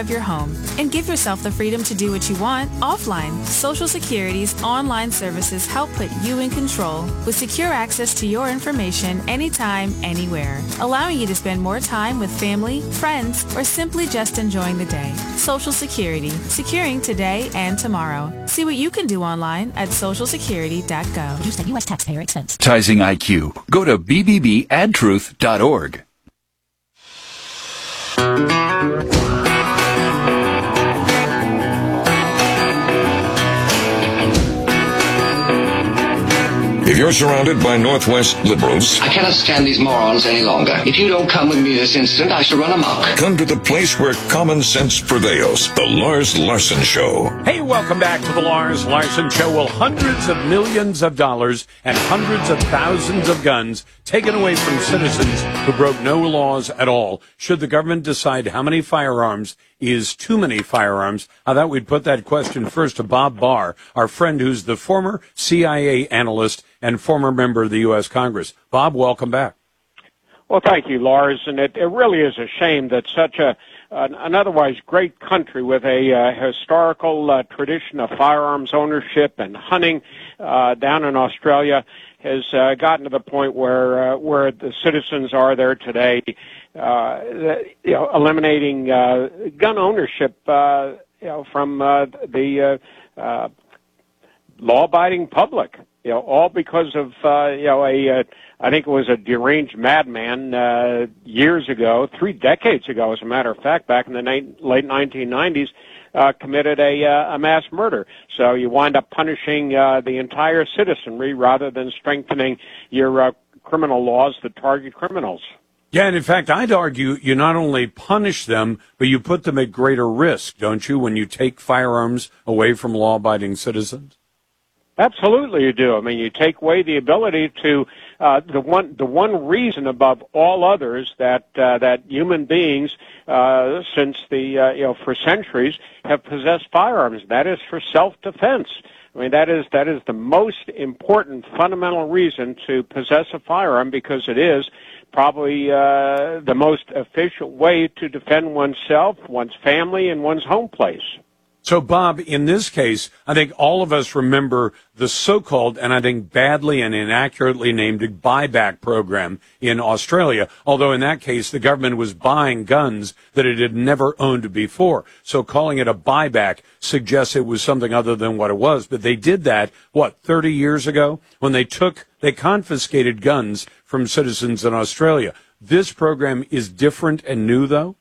of your home and give yourself the freedom to do what you want offline. Social Security's online services help put you in control with secure access to your information anytime, anywhere, allowing you to spend more time with family, friends, or simply just enjoying the day. Social Security, securing today and tomorrow. See what you can do online at socialsecurity.gov. Produced at U.S. taxpayer expense. Advertising IQ. Go to bbbadtruth.org. If you're surrounded by Northwest liberals, I cannot stand these morons any longer. If you don't come with me this instant, I shall run amok. come to the place where common sense prevails. The Lars Larson Show. Hey, welcome back to the Lars Larson Show. Well, hundreds of millions of dollars and hundreds of thousands of guns taken away from citizens who broke no laws at all. Should the government decide how many firearms is too many firearms? I thought we'd put that question first to Bob Barr, our friend who's the former CIA analyst and former member of the U.S. Congress. Bob, welcome back. Well, thank you, Lars. And it really is a shame that such an otherwise great country with a historical tradition of firearms ownership and hunting down in Australia has gotten to the point where the citizens are there today, eliminating gun ownership, from the law-abiding public. All because of I think it was a deranged madman years ago, 3 decades ago, as a matter of fact, back in the late 1990s. Committed a mass murder. So you wind up punishing the entire citizenry rather than strengthening your criminal laws that target criminals. Yeah, and in fact, I'd argue you not only punish them, but you put them at greater risk, don't you, when you take firearms away from law-abiding citizens? Absolutely, you do. I mean, you take away the ability to the one reason above all others that human beings since the for centuries have possessed firearms. That is for self-defense. I mean, that is the most important fundamental reason to possess a firearm, because it is probably the most efficient way to defend oneself, one's family, and one's home place. So, Bob, in this case, I think all of us remember the so-called, and I think badly and inaccurately named, buyback program in Australia, although in that case the government was buying guns that it had never owned before. So calling it a buyback suggests it was something other than what it was. But they did that, 30 years ago, when they confiscated guns from citizens in Australia. This program is different and new, though?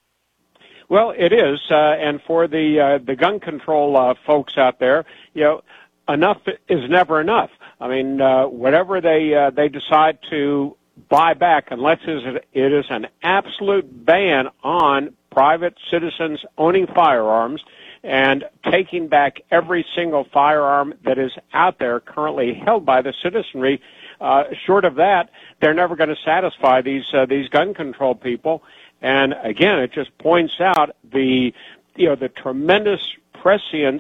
Well, it is, and for the gun control folks out there, enough is never enough. I mean, whatever they decide to buy back, unless it is an absolute ban on private citizens owning firearms and taking back every single firearm that is out there currently held by the citizenry. Short of that, they're never going to satisfy these gun control people. And again, it just points out the tremendous prescience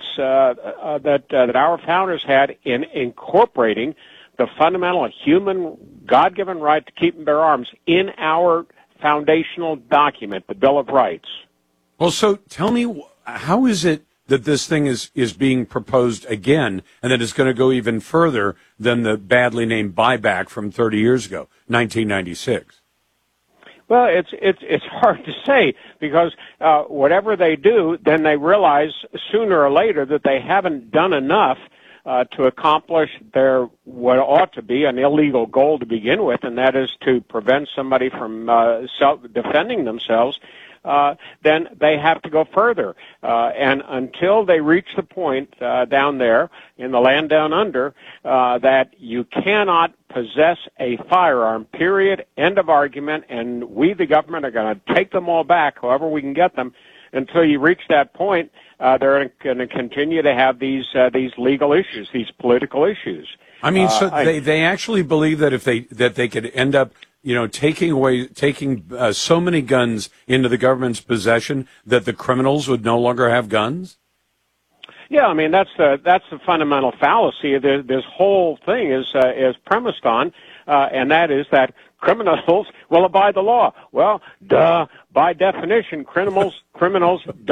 that our founders had in incorporating the fundamental human God-given right to keep and bear arms in our foundational document, the Bill of Rights. Well, so tell me, how is it that this thing is being proposed again, and that it's going to go even further than the badly named buyback from 30 years ago, 1996? Well, it's hard to say, because whatever they do, then they realize sooner or later that they haven't done enough to accomplish their what ought to be an illegal goal to begin with, and that is to prevent somebody from defending themselves. Then they have to go further. And until they reach the point down there in the land down under that you cannot possess a firearm, period, end of argument, and we, the government, are going to take them all back, however we can get them, until you reach that point, they're going to continue to have these legal issues, these political issues. I mean, so they actually believe that if they could end up, taking so many guns into the government's possession that the criminals would no longer have guns? Yeah, I mean, that's the fundamental fallacy. This whole thing is premised on, and that is that criminals will abide the law. Well, duh. By definition, criminals